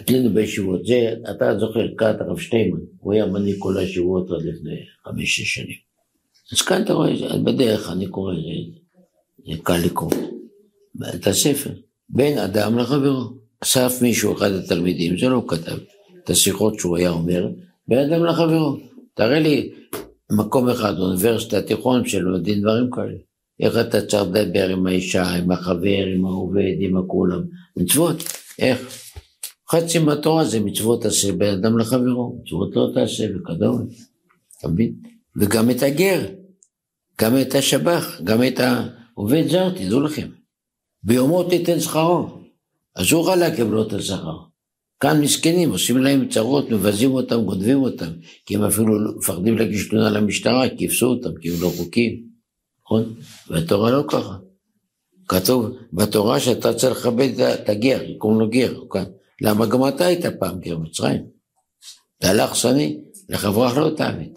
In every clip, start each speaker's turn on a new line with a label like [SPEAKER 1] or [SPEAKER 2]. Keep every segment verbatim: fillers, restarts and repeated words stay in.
[SPEAKER 1] אצלנו בישיבות, זה, אתה זוכר, קראת הרב שטיימן, הוא היה מנהיג כל הישיבות עד לפני חמש-שש שנים. אז כאן אתה רואה, בדרך אני קורא, זה, זה קל לקרוא, את הספר, בין אדם לחברו. אסף מישהו, אחד התלמידים, זה לא כתב, את השיחות שהוא היה אומר, בין אדם לחברו. תראה לי מקום אחד, אוניברסיטה, תיכון שלו, דין דברים כאלה. איך אתה צריך לדבר עם האישה, עם החבר, עם העובד, עם הכולם. מצוות, איך? חצי מהתורה זה מצוות תעשה בין אדם לחברו, מצוות לא תעשה וכדומה. וגם את הגר, גם את השבח, גם את העובד זר, תדעו לכם. ביומו תיתן שכרו, אסור לך לקבל את השכר. כאן מסכנים, עושים להם צרות, מבזים אותם, גונבים אותם, כי הם אפילו מפחדים להגיש תלונה למשטרה, כי יפסו אותם, כי הם לא חוקים. נכון? והתורה לא ככה. כתוב בתורה שאתה צריך לכבד את הגר, קוראים לו גר, כאן. למה גם אתה היית פעם גר מצרים? והלך שני, לחברח לא תעמד.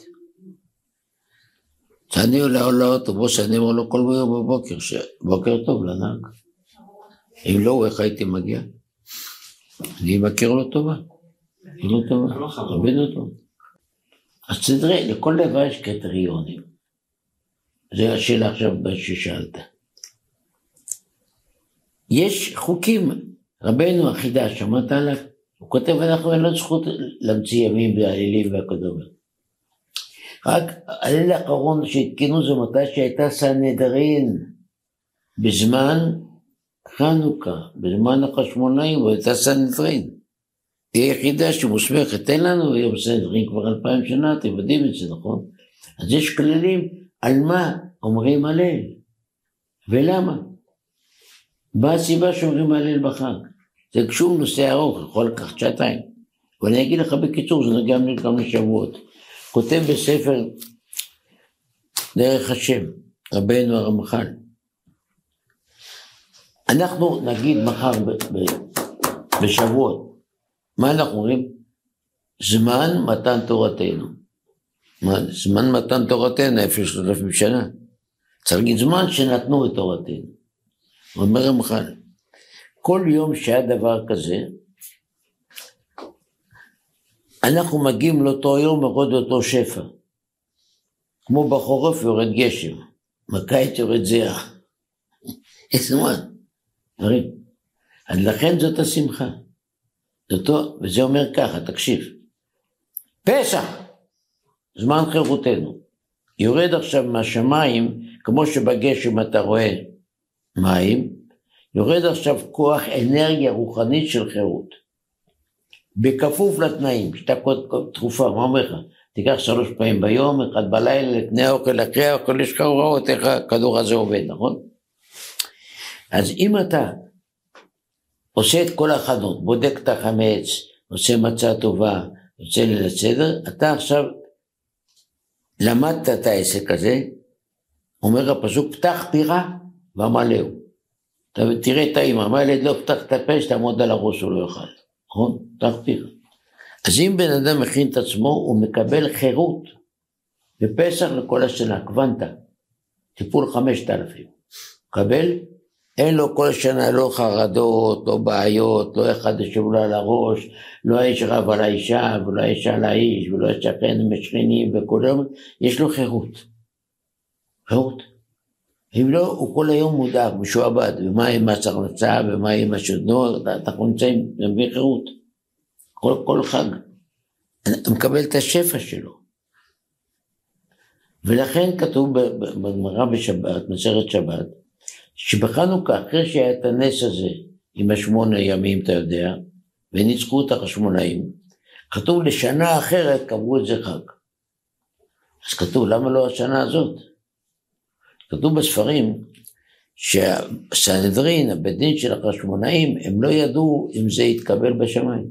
[SPEAKER 1] שאני עולה לאוטובוס, אני אומר לו כל יום בבוקר, בוקר טוב לנהג. אם לא, איך הייתי מגיע? אני מכיר לו טובה. היא לא טובה, רבין אותו. אז תדרי, לכל דבר יש קריטריונים. זה השאלה עכשיו ששאלת. יש חוקים, רבנו החידה, שמעת עליו? הוא כותב, אנחנו אין לו זכות להמציא ימים והעלילים והקדומה. רק הליל האחרון שהתקינו זה מתי שהייתה סנהדרין, בזמן חנוכה, בזמן החשמונאים, והייתה סנהדרין. היא היחידה שמוסמכת, אין לנו היום סנהדרין כבר אלפיים שנה, אתם יודעים את זה, נכון? אז יש כללים על מה אומרים הלל, ולמה? מה הסיבה שאומרים הלל בחג? זה שום נושא ארוך, יכול לקחת שעתיים. ואני אגיד לך בקיצור, זה נגע גם לשבועות. כותב בספר דרך השם, רבנו הרמח"ל. אנחנו נגיד מחר ב- ב- בשבועות, מה אנחנו אומרים? זמן מתן תורתנו. זמן מתן תורתנו, איפה שלושת אלפים שנה. צריך להגיד זמן שנתנו את תורתנו. אומר הרמח"ל, כל יום שהיה דבר כזה, אנחנו מגיעים לאותו יום יורד אותו שפע. כמו בחורף יורד גשם, בקיץ יורד זרע. איזה זמן. דברים. אז לכן זאת השמחה. זאתו, וזה אומר ככה, תקשיב. פסח, זמן חירותנו. יורד עכשיו מהשמיים, כמו שבגשם אתה רואה מים, יורד עכשיו כוח אנרגיה רוחנית של חירות. בכפוף לתנאים, כשאתה תקופה, מה אומר לך? תיקח שלוש פעמים ביום, אחד בלילה, לפני האוכל, אחרי האוכל, יש לך הוראות איך הכדור הזה עובד, נכון? אז אם אתה עושה את כל ההכנות, בודק את החמץ, עושה מצה טובה, עושה ליל הסדר, אתה עכשיו למדת את העסק הזה, אומר הפסוק, פתח פירה ומלאו. תראה את האמא, מה ילד לא פתח את הפה, שתעמוד על הראש הוא לא יאכל. נכון? פתח פירה. אז אם בן אדם מכין את עצמו, הוא מקבל חירות בפסח לכל השנה, קוונטה, טיפול חמשת אלפים. קבל, אין לו כל שנה לא חרדות, לא בעיות, לא אחד ישב לו על הראש, לא האיש רב על האישה, ולא האישה על האיש, ולא השכן משכנים וכולם, יש לו חירות. חירות. אם לא, הוא כל היום מודאג, משועבד, ומה עם מס הכנסה, ומה עם השודנור, אנחנו נמצאים בחירות. כל, כל חג. הוא מקבל את השפע שלו. ולכן כתוב בגמרא בשבת, מסכת שבת, שבחנוכה, אחרי שהיה את הנס הזה, עם השמונה ימים, אתה יודע, וניצחו את החשמונאים, כתוב לשנה אחרת, קבעו את זה חג. אז כתוב, למה לא השנה הזאת? כתוב בספרים, שהסנהדרין, הבית דין של החשמונאים, הם לא ידעו אם זה יתקבל בשמיים.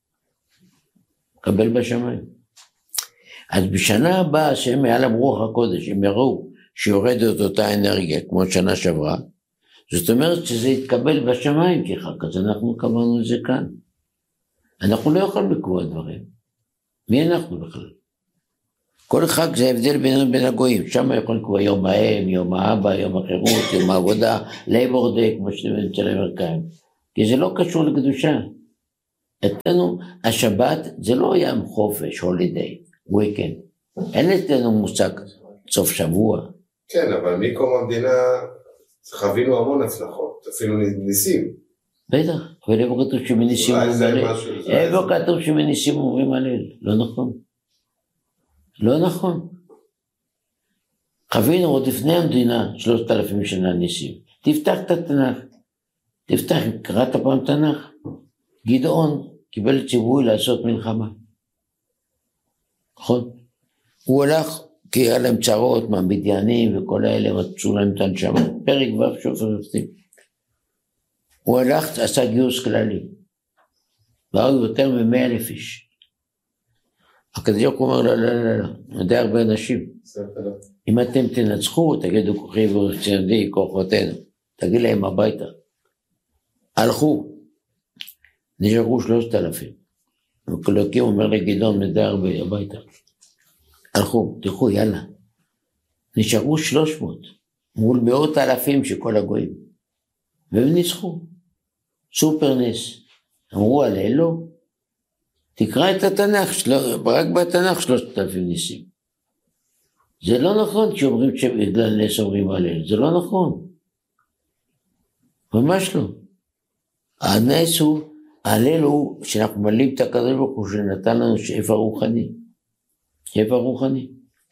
[SPEAKER 1] קבל בשמיים. אז בשנה הבאה, שהם מעל רוח הקודש, הם יראו שיורדת אותה אנרגיה, כמו שנה שעברה, זאת אומרת שזה יתקבל בשמיים כחג, אז אנחנו קבענו את זה כאן. אנחנו לא יכולים לקבוע דברים. מי אנחנו בכלל? כל חג זה הבדל בין, בין הגויים, שם יכול לקבוע יום האם, יום האבא, יום החירות, יום העבודה, לייבור דיי, כמו שאתם אצל האמריקאים. כי זה לא קשור לקדושה. אצלנו השבת זה לא ים חופש, הולידיי, וויקנד. אין אצלנו מושג סוף שבוע.
[SPEAKER 2] כן, אבל מקום המדינה חווינו המון הצלחות, אפילו ניסים.
[SPEAKER 1] בטח, אבל איפה כתוב שמניסים אומרים הלל? איפה כתוב שמניסים אומרים הלל? לא נכון. לא נכון. חווינו עוד לפני המדינה שלושת אלפים שנה ניסים. תפתח את התנ"ך. תפתח, קראת פעם תנ"ך. גדעון קיבל ציווי לעשות מלחמה. נכון? הוא הלך, כי היה להם צרות מהמדיינים וכל האלה מצאו להם את הנשמה. פרק ו' שופר יפתים. הוא הלך, עשה גיוס כללי. והיו יותר ממאה אלף איש. הקדוש ברוך הוא אומר, לא, לא, לא, לא, די הרבה אנשים. אם אתם תנצחו, תגידו כוחי ורציונדי, כוחותינו. תגיד להם הביתה. הלכו. נשארו שלושת אלפים. וכלוקים אומר לגדעון, נדע הרבה, הביתה. הלכו, תלכו, יאללה. נשארו שלוש מאות, מול מאות אלפים של כל הגויים. והם ניצחו. סופר נס. אמרו עליה, לא. תקרא את התנ"ך, של... רק בתנ"ך שלושת אלפים ניסים. זה לא נכון שאומרים שבגלל נס אומרים עליה, זה לא נכון. ממש לא. הנס הוא, הלל הוא, שאנחנו מלאים את הקדוש ברוך הוא, שנתן לנו שפע רוחני. שפע רוחני.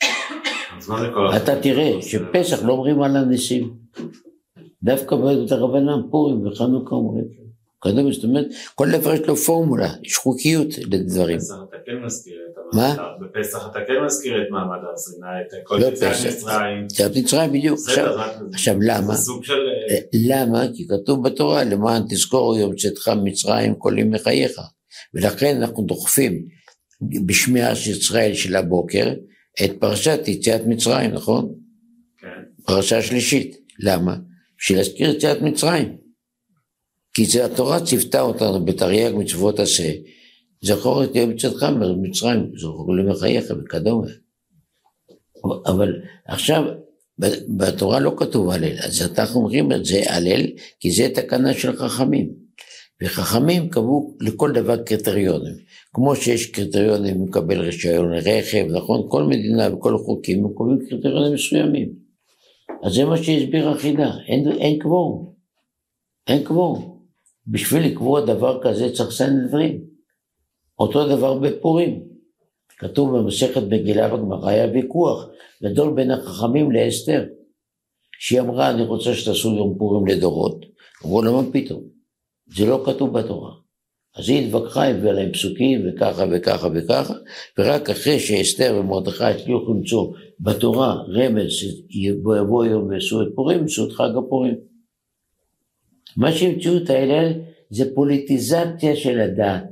[SPEAKER 1] אתה תראה שפסח לא אומרים על הניסים. דווקא בעת הרבנן, פורים וחנוכה אומרים. קודם, זאת אומרת, כל דבר יש לו פורמולה, יש חוקיות לדברים.
[SPEAKER 3] בפסח אתה כן מזכיר את
[SPEAKER 1] מה?
[SPEAKER 3] בפסח אתה כן מזכיר את מעמד הר סיני, את כל יציאת מצרים.
[SPEAKER 1] יציאת מצרים בדיוק. עכשיו למה? למה? כי כתוב בתורה, למען תזכור יום צאתך מצרים כל ימי חייך. ולכן אנחנו דוחפים בשמיעה של ישראל של הבוקר, את פרשת יציאת מצרים, נכון? כן. פרשה שלישית. למה? בשביל להזכיר יציאת מצרים. כי זה התורה ציוותה אותנו בתרי"ג מצוות עשה, זכור את יום צאתך ממצרים, זכור למחייך וכדומה. אבל עכשיו, בתורה לא כתוב הלל, אז אנחנו אומרים את זה הלל, כי זה תקנה של חכמים. וחכמים קבעו לכל דבר קריטריונים, כמו שיש קריטריונים לקבל רישיון לרכב, נכון? כל מדינה וכל חוקים קובעים קריטריונים מסוימים. אז זה מה שהסביר החידה, אין, אין קוורום, אין קוורום. בשביל לקבוע דבר כזה צריך סנהדרין. אותו דבר בפורים. כתוב במסכת מגילה בגמרא, היה ויכוח גדול בין החכמים לאסתר, שהיא אמרה, אני רוצה שתעשו יום פורים לדורות. אמרו לה, מה פתאום? זה לא כתוב בתורה. אז היא התווכחה, הביאה להם פסוקים וככה וככה וככה, ורק אחרי שאסתר ומרדכי הצליחו למצוא בתורה רמז, יבוא יום ועשו את פורים, עשו את חג הפורים. מה שהמציאו את ההלל זה פוליטיזציה של הדת.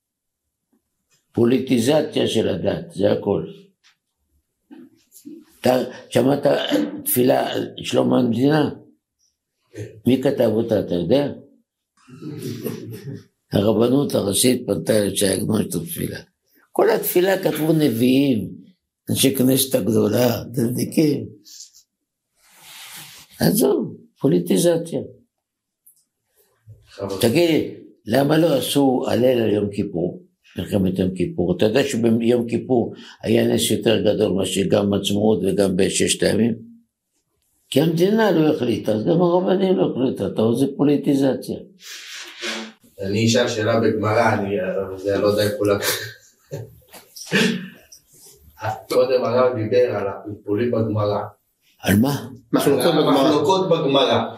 [SPEAKER 1] פוליטיזציה של הדת, זה הכל. אתה שמעת תפילה שלום המדינה? מי כתב אותה, אתה יודע? הרבנות הראשית פנתה לשי עגנון את התפילה. כל התפילה כתבו נביאים, אנשי כנסת הגדולה, דלדיקים. אז זו, פוליטיזציה. תגיד לי, למה לא עשו הלל על יום כיפור? מלחמת יום כיפור. אתה יודע שביום כיפור היה נס יותר גדול מאשר גם עצמאות וגם בששת הימים? כי המדינה לא החליטה, אז גם הרבנים לא החליטה, אתה רואה, זה פוליטיזציה.
[SPEAKER 4] אני אשאל שאלה בגמרא, זה לא די כולה. קודם הרב דיבר על הפלפולים בגמרא.
[SPEAKER 1] על מה?
[SPEAKER 4] מחלוקות בגמרא.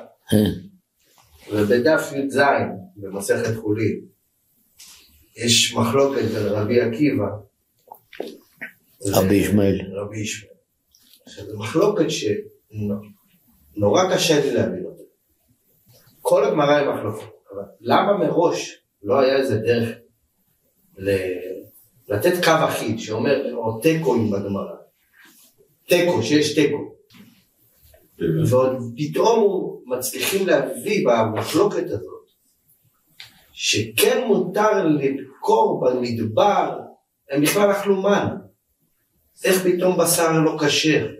[SPEAKER 4] ובדף י"ז במסכת חולין יש מחלוקת בין רבי עקיבא
[SPEAKER 1] רבי ישמעאל.
[SPEAKER 4] רבי ישמעאל. עכשיו זו מחלוקת שנורא קשה לי להבין אותה. כל הגמרא היא מחלוקת, אבל למה מראש לא היה איזה דרך לתת קו אחיד שאומר או תיקוים בגמרא, תיקו, שיש תיקו, ועוד פתאום מצליחים להביא במחלוקת הזאת שכן מותר לדקור במדבר, הם בכלל אכלו מן, איך פתאום בשר לא כשר?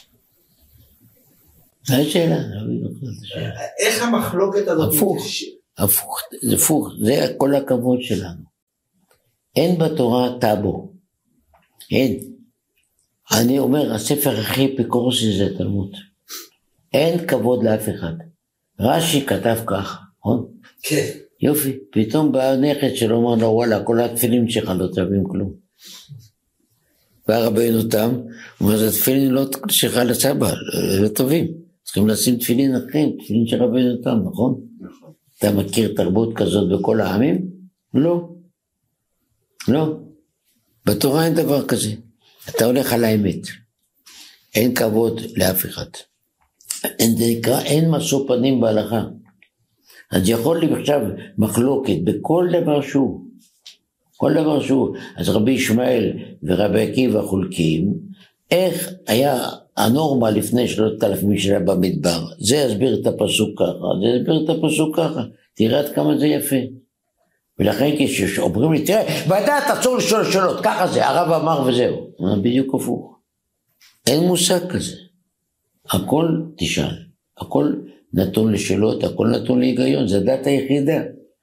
[SPEAKER 1] זה שאלה,
[SPEAKER 4] איך המחלוקת הזאת?
[SPEAKER 1] הפוך, הפוך, זה הפוך, זה כל הכבוד שלנו. אין בתורה טאבו, אין. אני אומר, הספר הכי אפיקורסי זה תלמוד. אין כבוד לאף אחד. רש"י כתב ככה, נכון?
[SPEAKER 4] כן.
[SPEAKER 1] יופי, פתאום בא נכד שלו, אומר לו, וואלה, כל התפילין שלך לא טובים כלום. בא רבינו תם, הוא אומר, זה תפילין לא שלך לסבא, לא טובים. צריכים לשים תפילין אחרים, תפילין של רבינו תם, נכון?
[SPEAKER 2] נכון.
[SPEAKER 1] אתה מכיר תרבות כזאת בכל העמים? לא. לא. בתורה אין דבר כזה. אתה הולך על האמת. אין כבוד לאף אחד. אין, זה נקרא, אין משוא פנים בהלכה. אז יכול לי עכשיו מחלוקת בכל דבר שהוא. כל דבר שהוא. אז רבי ישמעאל ורבי עקיבא חולקים, איך היה הנורמה לפני שלושת אלפים שנה במדבר. זה יסביר את הפסוק ככה, זה יסביר את הפסוק ככה. תראה עד כמה זה יפה. ולכן כשאומרים לי, תראה, בדעת אסור לשאול שאלות, ככה זה, הרב אמר וזהו. בדיוק הפוך. אין מושג כזה. הכל תשאל, הכל נתון לשאלות, הכל נתון להיגיון, זה הדת היחידה.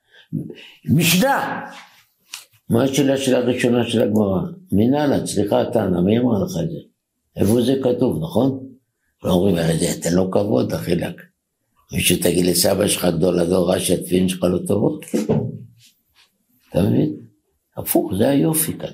[SPEAKER 1] משנה! מה השאלה של הראשונה של הגמרא? מנהלת, סליחה, תנא, מי אמר לך את זה? איפה זה כתוב, נכון? ואומרים, תן לו כבוד, החילק. מישהו תגיד לסבא שלך גדול הדור, שהתפילין שלך לא טובות? אתה מבין? הפוך, זה היופי כאן.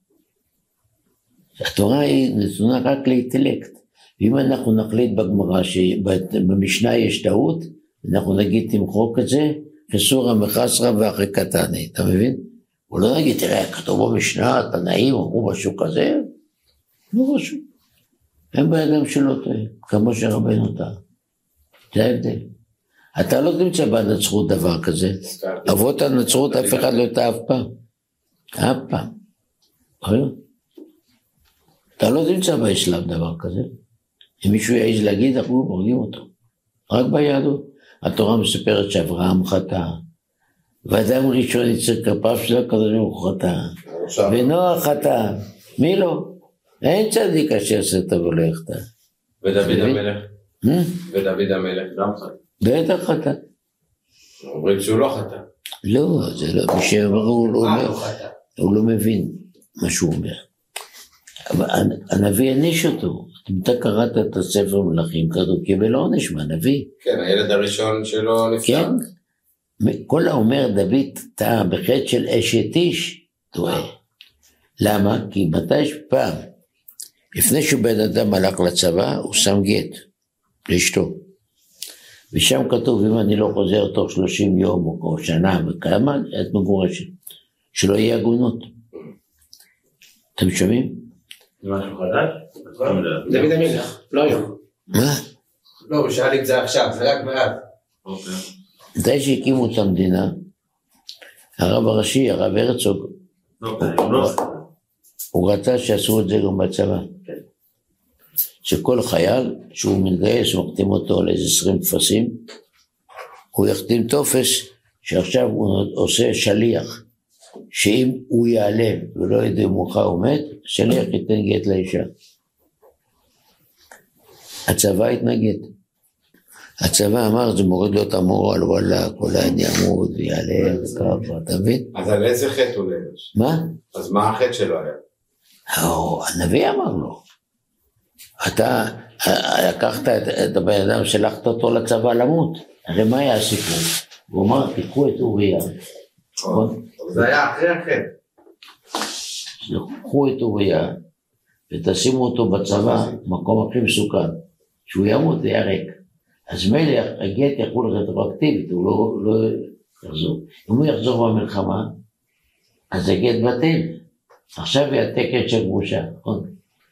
[SPEAKER 1] התורה היא נתונה רק לאינטלקט. ואם אנחנו נחליט בגמרא שבמשנה יש טעות, אנחנו נגיד תמחוק את זה, חסורה מחסרה ואחרי קטני, אתה מבין? הוא לא נגיד, תראה, כתוב במשנה, תנאים, אמרו משהו כזה, לא משהו. אין בידם שלא טועה, כמו שרבנו טעה. זה ההבדל. אתה לא תמצא בנצרות דבר כזה. אבות הנצרות אף אחד לא טעה אף פעם. אף פעם. אתה לא תמצא באסלאם דבר כזה. אם מישהו יעז להגיד, אנחנו מורגים אותו. רק ביהדות. התורה מספרת שאברהם חטא. ואדם ראשון יצר כפיו של הקדוש ברוך הוא חטא. ונוח חטא. מי לא? אין צדיק אשר עשה טוב ולא יחטא.
[SPEAKER 2] ודוד המלך? ודוד המלך גם חטא.
[SPEAKER 1] בטח חטא.
[SPEAKER 2] אומרים שהוא לא חטא.
[SPEAKER 1] לא, זה לא, מי שאמרו, הוא לא מבין מה שהוא אומר. אבל הנביא עניש אותו. אם אתה קראת את הספר מלכים, כתוב קיבל עונש מהנביא.
[SPEAKER 2] כן, הילד הראשון שלו נפטר.
[SPEAKER 1] כן. כל האומר דוד טעה בחטא של אשת איש, טועה. למה? כי מתי פעם, לפני שבן אדם הלך לצבא, הוא שם גט לאשתו. ושם כתוב, אם אני לא חוזר תוך שלושים יום או שנה וכמה, את מגורשת. שלא יהיה עגונות. אתם שומעים?
[SPEAKER 3] זה משהו חדש?
[SPEAKER 4] דוד המלך, לא היום.
[SPEAKER 1] מה?
[SPEAKER 4] לא, הוא שאל אם זה עכשיו, זה רק מעט.
[SPEAKER 3] אוקיי.
[SPEAKER 1] מתי שהקימו את המדינה, הרב הראשי, הרב הרצוג, הוא רצה שעשו את זה גם בצבא. שכל חייל שהוא מתגייס, הוא מחתים אותו על איזה עשרים תפסים, הוא יחתים תופס שעכשיו הוא עושה שליח, שאם הוא יעלה ולא ידע מוחה או מת, שליח ייתן גט לאישה. הצבא התנגד. הצבא אמר, זה מוריד לו את המורל, וואלה, כל העין ימות ויעלה וככה, אתה מבין? אז
[SPEAKER 2] על איזה חטא הוא נענש?
[SPEAKER 1] מה?
[SPEAKER 2] אז מה החטא שלו היה?
[SPEAKER 1] או, הנביא אמר לו, אתה לקחת את הבן אדם, שלחת אותו לצבא למות, הרי מה היה הסיפור? הוא אמר, תיקחו את אוריה.
[SPEAKER 4] זה היה אחרי החטא.
[SPEAKER 1] תיקחו את אוריה, ותשימו אותו בצבא, מקום הכי מסוכן, שהוא ימות זה היה ריק. אז מלך, הגט יכול רטרואקטיבית, הוא לא, לא יחזור. אם הוא יחזור במלחמה, אז הגט בטל. עכשיו היא התקת של גרושה, נכון?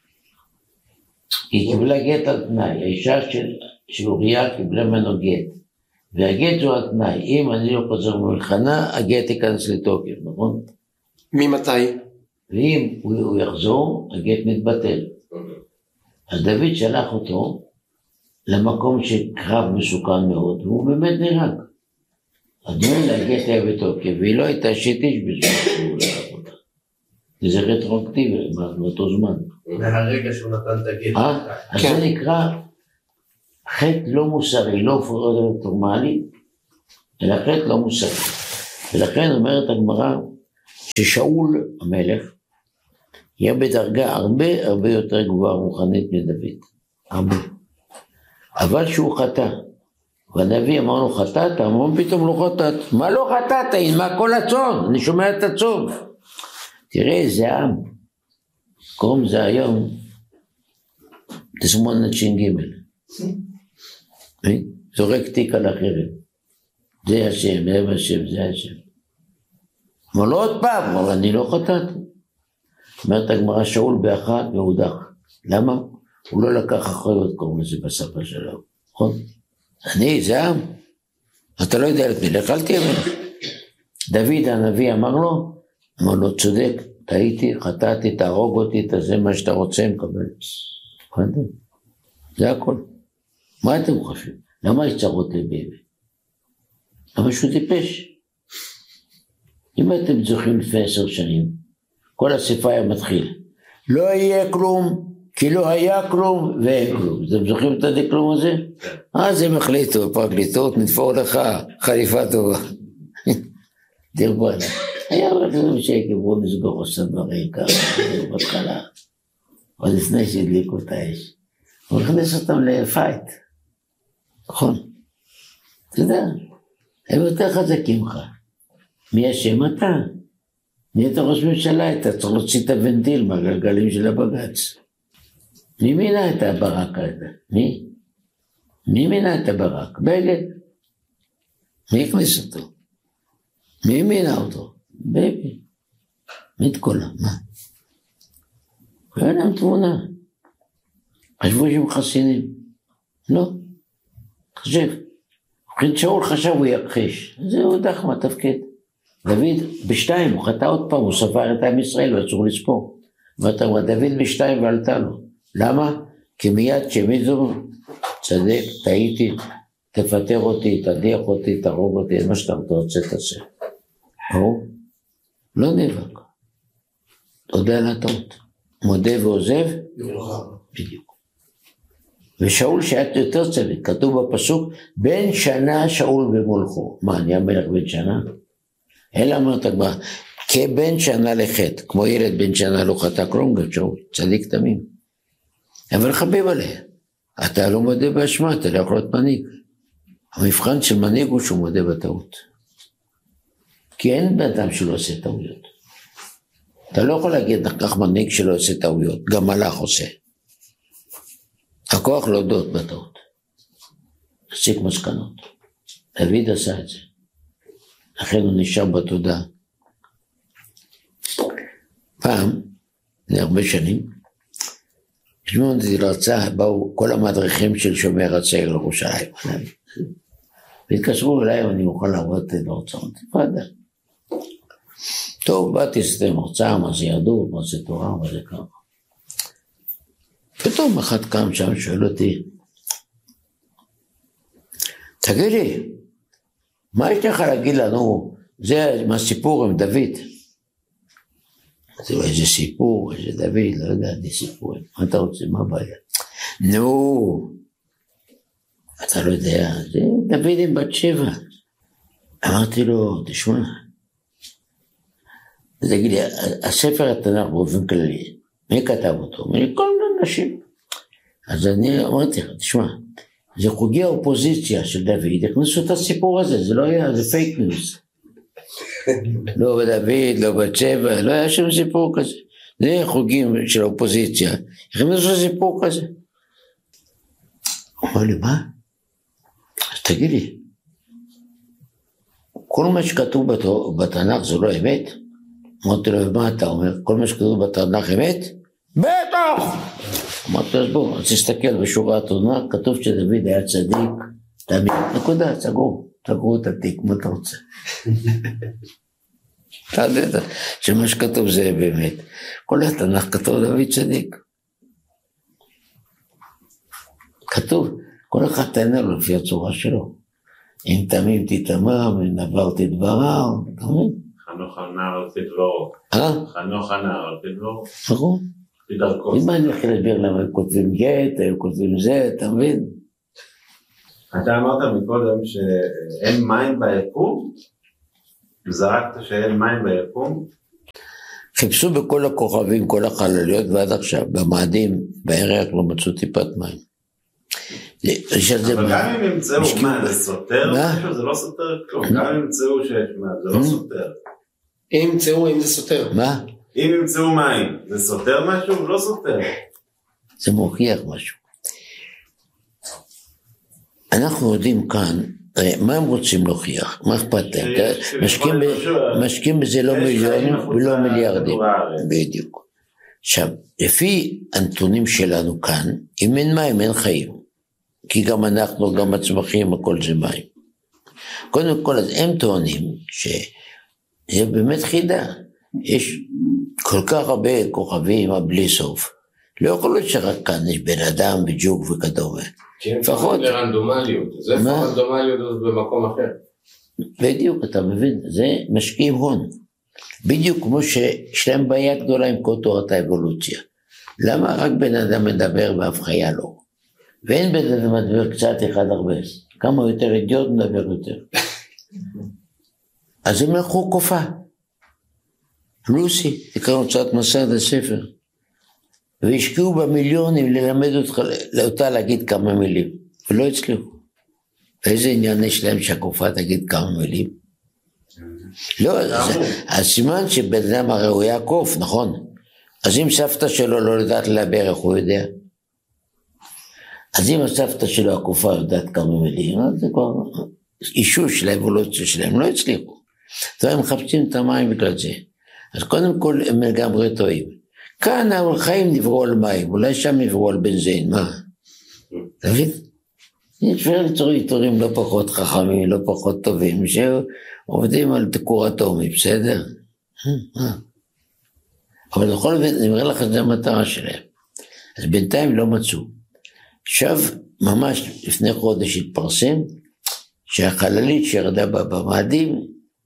[SPEAKER 1] היא קיבלה גט על תנאי, האישה של, של אוריה קיבלה ממנו גט. והגט הוא על תנאי, אם אני לא חוזר במלחמה, הגט ייכנס לתוקף, נכון?
[SPEAKER 5] ממתי?
[SPEAKER 1] ואם הוא, הוא יחזור, הגט מתבטל. אז דוד שלח אותו, למקום שקרב מסוכן מאוד, והוא באמת נהרג. אז לא להגט היה בתוקף, והיא לא הייתה שתיש בזמן שהוא לקח אותה. זה רטרואקטיבי, באותו זמן.
[SPEAKER 4] מהרגע שהוא נתן את הגט.
[SPEAKER 1] אז זה נקרא חטא לא מוסרי, לא פורמלי, אלא חטא לא מוסרי. ולכן אומרת הגמרא, ששאול המלך, יהיה בדרגה הרבה הרבה יותר גבוהה רוחנית מדוד. הרבה. אבל שהוא חטא. והנביא אמר לו חטאת, אמרו פתאום לא חטאת. מה לא חטאת? מה כל הצום? אני שומע את הצום. תראה איזה עם. קוראים זה היום, תסמונת שין גימל. זורק תיק על אחרים. זה השם, זה השם, זה השם. אמר לו עוד פעם, אבל אני לא חטאתי. אומרת הגמרא שאול באחת והודח. למה? הוא לא לקח אחריות, קוראים לזה בשפה שלו. נכון? אני, זה עם. אתה לא יודע את מי, לך אל תהיה מלך. דוד הנביא אמר לו, אמר לו צודק, טעיתי, חטאתי, תהרוג אותי, תעשה מה שאתה רוצה, מקבל. זה הכל. מה אתם חושבים? למה יש צרות לביבי? למה שהוא טיפש? אם אתם זוכרים לפני עשר שנים, כל הספר היה מתחיל. לא יהיה כלום, כי לא היה כלום ואין כלום. אתם זוכרים את הדקלום הזה? אז הם החליטו, הפרקליטות, נתפור לך חליפה טובה. דרבו עליו. היה רק לזה שקר, בואו נסגור עושה דברים ככה, בהתחלה. עוד לפני שהדליקו את האש. הוא הכניס אותם לפייט. נכון. אתה יודע, הם יותר חזקים לך. מי השם אתה? מי אתה ראש ממשלה? אתה צריך להוציא את הוונטיל מהגלגלים של הבג"ץ. מי מינה את הברק הזה? מי? מי מינה את הברק? בגד. מי הכניס אותו? מי מינה אותו? ביבי. מי את כולם? מה? אין להם תמונה. חשבו שהם חסינים. לא. חשב. ובכן שאול חשב הוא יכחיש. זהו דח מה תפקד. דוד בשתיים, הוא חטא עוד פעם, הוא ספר את עם ישראל ואסור לספור. ואתה אומר, דוד בשתיים ועלתה לו. למה? כי מיד שמיזו צדק, טעיתי, תפטר אותי, תדיח אותי, תרוג אותי, מה שאתה רוצה תעשה. הוא לא נאבק. תודה על הטעות. מודה ועוזב? בדיוק. ושאול שהיה יותר צדיק, כתוב בפסוק, בן שנה שאול במולכו. מה, אני המלך בן שנה? אלא אמרת כבר, כבן שנה לחטא, כמו ילד בן שנה לא חטא כלום, גם שאול, צדיק תמים. אבל חביב עליה, אתה לא מודה באשמה, אתה לא יכול להיות מנהיג. המבחן של מנהיג הוא שהוא מודה בטעות. כי אין באדם שלא עושה טעויות. אתה לא יכול להגיד כך מנהיג שלא עושה טעויות, גם מלאך עושה. הכוח להודות בטעות. להסיק מסקנות. דוד עשה את זה. לכן הוא נשאר בתודה. פעם, להרבה שנים, ישמעו אותי להרצאה, באו כל המדריכים של שומר הצעיר לירושלים. והתקשרו אליי, אני מוכן לעבוד את ההרצאות. תפאדה. טוב, באתי לסתם הרצאה, מה זה יהדות, מה זה תורה, מה זה כמה. פתאום אחד קם שם, שואל אותי, תגיד לי, מה יש לך להגיד לנו, זה מהסיפור עם דוד. זה איזה סיפור, איזה דוד, לא יודע, זה סיפור, מה אתה רוצה, מה הבעיה? נו, אתה לא יודע, זה דוד עם בת שבע. אמרתי לו, תשמע, תגיד לי, הספר התנ"ך באופן כללי, מי כתב אותו? מי כל מיני אנשים. אז אני אמרתי לך, תשמע, זה חוגי האופוזיציה של דוד, הכניסו את הסיפור הזה, זה לא היה, זה פייק ניוז. לא בדוד, לא בצבע, לא היה שם סיפור כזה. זה חוגים של האופוזיציה, הכניסו סיפור כזה. הוא אומר לי, מה? אז תגיד לי, כל מה שכתוב בתנ"ך זה לא אמת? אמרתי לו, מה אתה אומר? כל מה שכתוב בתנ"ך אמת? בטח! אמרתי לו, אז בוא, אז תסתכל בשורה התנ"ך, כתוב שדוד היה צדיק, תמיד, נקודה, סגור, סגרו את התיק, מה אתה רוצה? אתה יודע שמה שכתוב זה באמת, כל התנ"ך כתוב דוד צדיק. כתוב, כל אחד תענה לו לפי הצורה שלו. אם תמים תתמם, אם נברתי דבריו, אתה מבין?
[SPEAKER 3] חנוך הנער תדבור.
[SPEAKER 1] אה?
[SPEAKER 3] חנוך הנער תדבור.
[SPEAKER 1] נכון.
[SPEAKER 3] תדרכו.
[SPEAKER 1] אם אני הולך להסביר למה הם כותבים גט, הם כותבים זה, אתה מבין?
[SPEAKER 3] אתה אמרת מקודם שאין מים ביקום, זרקת שאין מים ביקום.
[SPEAKER 1] חיפשו בכל הכוכבים, כל החלליות, ועד עכשיו, במאדים, בירח לא מצאו טיפת מים.
[SPEAKER 3] אבל גם אם ימצאו, מה, זה סותר? זה לא סותר כלום, גם אם ימצאו שיש מים, זה לא סותר.
[SPEAKER 5] אם ימצאו, אם זה סותר.
[SPEAKER 1] מה?
[SPEAKER 3] אם ימצאו מים, זה סותר משהו? לא סותר.
[SPEAKER 1] זה מוכיח משהו. אנחנו יודעים כאן, מה הם רוצים להוכיח? מה אכפת להם? משקיעים בזה לא מיליונים ולא מיליארדים. בדיוק. עכשיו, לפי הנתונים שלנו כאן, אם אין מים אין חיים. כי גם אנחנו, גם הצמחים, הכל זה מים. קודם כל, אז הם טוענים שזה באמת חידה. יש כל כך הרבה כוכבים בלי סוף. לא יכול להיות שרק כאן יש בן אדם וג'וק וכדומה.
[SPEAKER 2] כי הם פחות לרנדומליות, זה רנדומליות במקום אחר.
[SPEAKER 1] בדיוק, אתה מבין, זה משקיעים הון. בדיוק כמו שיש להם בעיה גדולה עם כל תורת האבולוציה. למה רק בן אדם מדבר ואף חיה לא? ואין בן אדם מדבר קצת אחד הרבה. כמה יותר אידיוט מדבר יותר. אז הם לקחו קופה. לוסי, תקרא הוצאת מסע הספר. והשקיעו במיליונים ללמד אותך, אותה להגיד כמה מילים, ולא הצליחו. ואיזה עניין יש להם שהקופה תגיד כמה מילים? לא, הסימן שבן אדם הרי הוא היה קוף, נכון? אז אם סבתא שלו לא יודעת לדבר, איך הוא יודע? אז אם הסבתא שלו הקופה יודעת כמה מילים, אז זה כבר אישוש לאבולוציה שלהם, לא הצליחו. אז הם מחפשים את המים בגלל זה. אז קודם כל הם לגמרי טועים. כאן החיים נבראו על מים, אולי שם נבראו על בנזין, מה? תבין? יש יצורים לא פחות חכמים, לא פחות טובים, שעובדים על כור אטומי, בסדר? אבל בכל זאת נראה לך שזה המטרה שלהם. אז בינתיים לא מצאו. עכשיו, ממש לפני חודש התפרסם, שהחללית שירדה במאדים,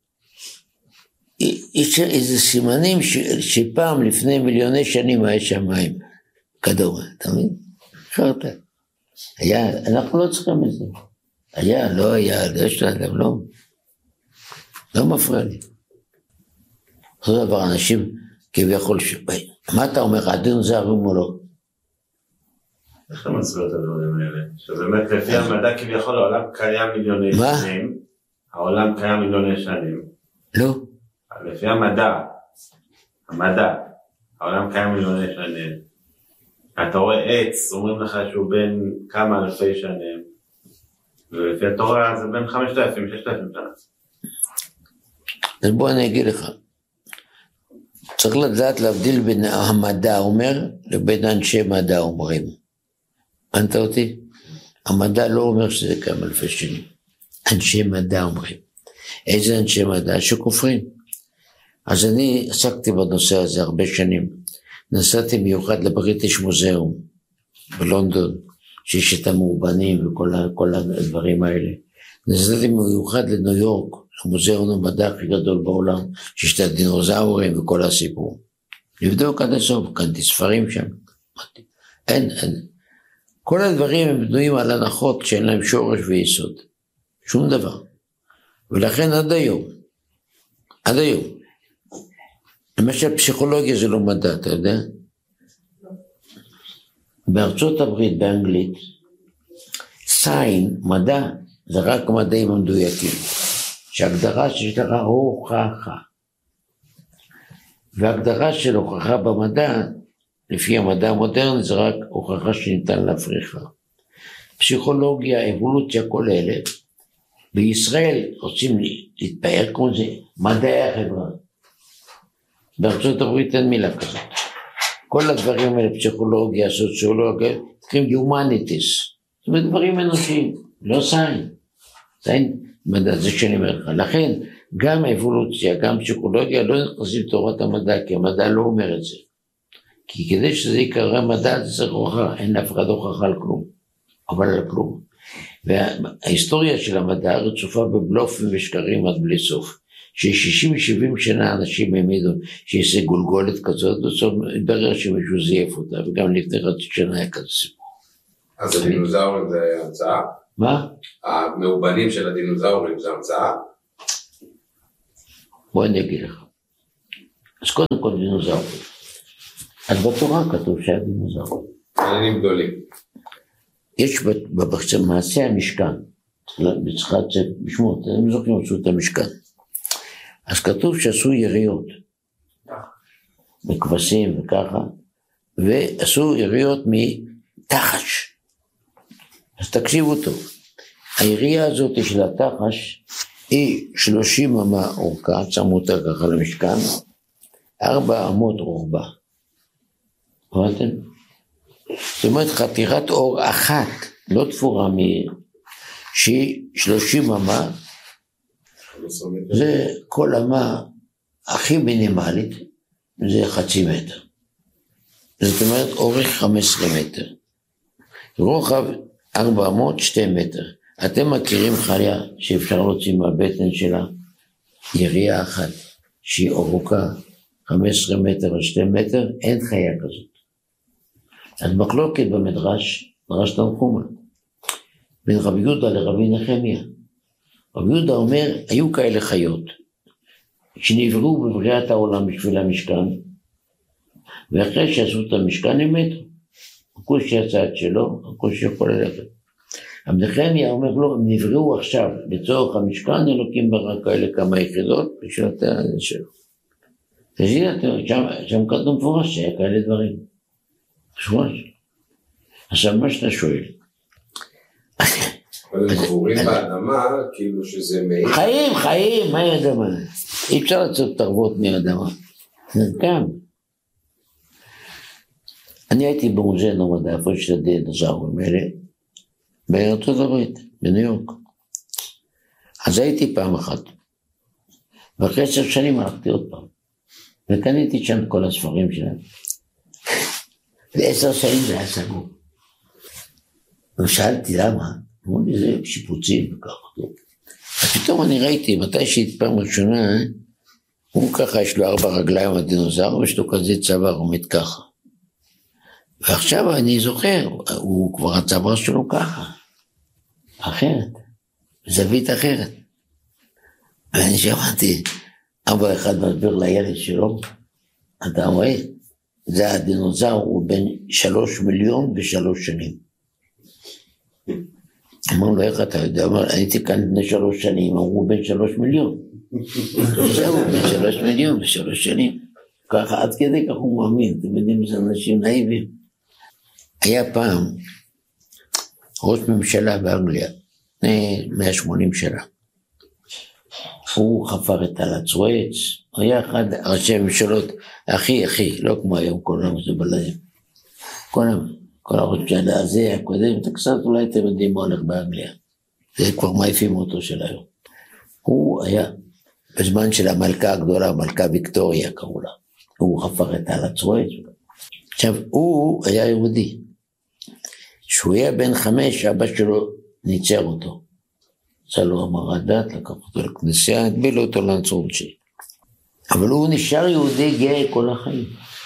[SPEAKER 1] יש איזה סימנים ש, שפעם לפני מיליוני שנים היה שם מים, כדור, אתה מבין? חרת. היה, אנחנו לא צריכים את זה. היה, לא היה, לא יש לאדם, לא. לא מפריע לי. אותו דבר, אנשים כביכול שבאים. מה אתה אומר, הדינוזאורים או לא?
[SPEAKER 3] איך אתה מסביר את הדברים האלה? שבאמת לפי המדע כביכול העולם קיים מיליוני שנים. העולם קיים מיליוני שנים.
[SPEAKER 1] לא.
[SPEAKER 3] לפי המדע, המדע, העולם קיים מיליוני שנים. אתה רואה עץ, אומרים לך שהוא בין כמה אלפי שנים, ולפי התורה זה בין חמשת אלפים, ששת אלפים שנה.
[SPEAKER 1] אז בוא אני אגיד לך, צריך לדעת להבדיל בין המדע אומר, לבין אנשי מדע אומרים. הבנת אותי? המדע לא אומר שזה כמה אלפי שנים. אנשי מדע אומרים. איזה אנשי מדע? שכופרים. אז אני עסקתי בנושא הזה הרבה שנים. נסעתי מיוחד לבריטיש מוזיאום בלונדון, שיש את המאובנים וכל הדברים האלה. נסעתי מיוחד לניו יורק, למוזיאון המדע הכי גדול בעולם, שיש את הדינוזאורים וכל הסיפור. לבדוק עד הסוף, קנתי ספרים שם. אין, אין. כל הדברים הם בנויים על הנחות שאין להם שורש ויסוד. שום דבר. ולכן עד היום, עד היום, למשל פסיכולוגיה זה לא מדע, אתה יודע? בארצות הברית, באנגלית, סיין, מדע, זה רק מדעים המדויקים, שהגדרה שיש לך הוכחה. והגדרה של הוכחה במדע, לפי המדע המודרני, זה רק הוכחה שניתן להפריכה. פסיכולוגיה, אבולוציה, כל אלה, בישראל רוצים להתפאר כמו זה, מדעי החברה. בארצות הברית אין מילה כזאת. כל הדברים האלה, פסיכולוגיה, סוציולוגיה, צריכים humanities. זאת אומרת, דברים אנושיים, לא סיין. סיין, מדע, זה שאני אומר לך. לכן, גם אבולוציה, גם פסיכולוגיה, לא נכנסים תורת המדע, כי המדע לא אומר את זה. כי כדי שזה יקרא מדע, זה צריך הוכחה, אין לאף אחד הוכחה על כלום. אבל על כלום. וההיסטוריה של המדע רצופה בבלופים ושקרים עד בלי סוף. ש-שישים שבעים שנה אנשים העמידו שיעשה גולגולת כזאת, בסוף התברר שמישהו זייף אותה, וגם לפני חצי שנה היה כזה סיפור.
[SPEAKER 2] אז הדינוזאורים זה המצאה?
[SPEAKER 1] מה?
[SPEAKER 2] המאובנים של הדינוזאורים זה המצאה?
[SPEAKER 1] בוא אני אגיד לך. אז קודם כל דינוזאורים. אז בתורה כתוב שהיה דינוזאורים.
[SPEAKER 2] עניינים גדולים.
[SPEAKER 1] יש במעשה המשכן, בצחת בשמות, הם זוכרים עשו את המשכן. אז כתוב שעשו יריות, בכבשים וככה, ועשו יריות מתחש. אז תקשיבו טוב, הירייה הזאת של התחש, היא שלושים אמה אורכה, שמו אותה ככה למשכן, ארבע אמות רוחבה. הבנתם? זאת אומרת, חתירת אור אחת, לא תפורה מ... שהיא שלושים אמה, זה כל אמה הכי מינימלית, זה חצי מטר. זאת אומרת, אורך חמש עשרה מטר. רוחב ארבע מאות, שתי מטר. אתם מכירים חיה שאפשר להוציא מהבטן שלה ירייה אחת, שהיא ארוכה חמש עשרה מטר או שתי מטר, אין חיה כזאת. אז מחלוקת במדרש, מדרש תנחומא, בין רבי יהודה לרבי נחמיה. רבי יהודה אומר, היו כאלה חיות, שנבראו בבריאת העולם בשביל המשכן, ואחרי שעשו את המשכן הם מתו. הכוש יצא את שלו, הכוש יכול ללכת. רבי נחמיה אומר, לא, הם נבראו עכשיו לצורך המשכן, אלוקים ברא כאלה כמה יחידות, בשביל את שלו. שם כתוב מפורש שהיה כאלה דברים. שומש. עכשיו מה שאתה שואל.
[SPEAKER 2] אבל הם קבורים באדמה, כאילו שזה מעיד.
[SPEAKER 1] חיים, חיים, מה היא אדמה? אי אפשר לעשות תרבות מהאדמה. נרקם. אני הייתי במוזיאון המדע, איפה יש את הדינוזאורים האלה, בארצות הברית, בניו יורק. אז הייתי פעם אחת. ואחרי עשר שנים הלכתי עוד פעם. וקניתי שם כל הספרים שלהם. ועשר שנים זה היה סגור. ושאלתי למה, אמרו לי זה שיפוצים וככה. אז פתאום אני ראיתי, מתי שהייתי פעם ראשונה, הוא ככה יש לו ארבע רגליים הדינוזאור, ויש לו כזה צוואר, הוא מת ככה. ועכשיו אני זוכר, הוא כבר הצוואר שלו ככה, אחרת, זווית אחרת. ואני שמעתי, אבא אחד מסביר לילד שלו, אתה רואה, זה הדינוזאור, הוא בין שלוש מיליון ושלוש שנים. אמרו לו, איך אתה יודע? אמר, הייתי כאן לפני שלוש שנים, אמרו בין שלוש מיליון. זהו, בין שלוש מיליון ושלוש שנים. ככה, עד כדי כך הוא מאמין, אתם יודעים, זה אנשים נאיבים. היה פעם ראש ממשלה באנגליה, לפני מאה ושמונים שנה. הוא חפר את הלצרועץ, היה אחד ראשי ממשלות הכי הכי, לא כמו היום, כל היום זה בלעים. כל היום, כל הראש ממשלה הזה, הקודם, את הקצת אולי אתם יודעים מה הולך באנגליה. זה כבר מעיפים אותו של היום. הוא היה, בזמן של המלכה הגדולה, המלכה ויקטוריה קראו לה, הוא חפר את הלצרועץ. עכשיו, הוא היה יהודי. כשהוא היה בן חמש, אבא שלו ניצר אותו. עשה לו המרת דת, לקח אותו לכנסייה, הגבילו אותו לנצרות שלי. אבל הוא נשאר יהודי גאה כל החיים.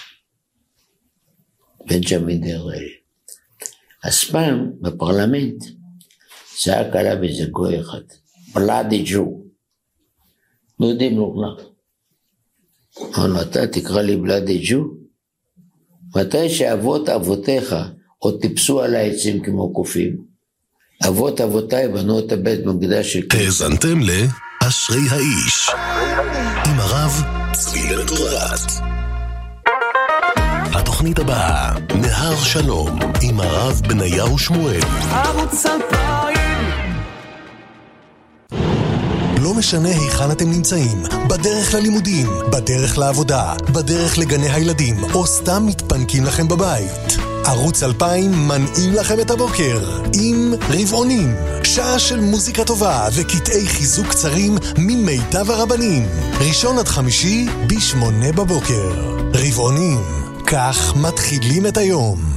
[SPEAKER 1] בנג'מין דיזרעאלי. אז פעם בפרלמנט צעק עליו איזה גוי אחד, בלאדי ג'ו. לא יודעים לו לך. אמר לו, אתה תקרא לי בלאדי ג'ו? מתי שאבות אבותיך עוד טיפסו על העצים כמו קופים, אבות אבותיי בנו את הבית במקדש של...
[SPEAKER 6] האזנתם לאשרי האיש עם הרב צבי בן-פורת. התוכנית הבאה, נהר שלום עם הרב בניהו שמואל. ערוץ אלפיים. לא משנה היכן אתם נמצאים, בדרך ללימודים, בדרך לעבודה, בדרך לגני הילדים, או סתם מתפנקים לכם בבית. ערוץ אלפיים מנעים לכם את הבוקר עם רבעונים, שעה של מוזיקה טובה וקטעי חיזוק קצרים ממיטב הרבנים, ראשון עד חמישי בשמונה בבוקר. רבעונים, כך מתחילים את היום.